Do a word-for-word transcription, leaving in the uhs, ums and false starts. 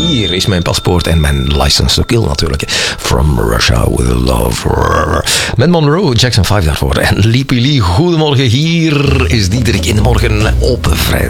hier is mijn paspoort en mijn license to kill natuurlijk. From Russia with love. Met Monroe, Jackson vijf daarvoor. En Liepie Lee, goedemorgen. Hier is Diederik in de morgen op vrijdag.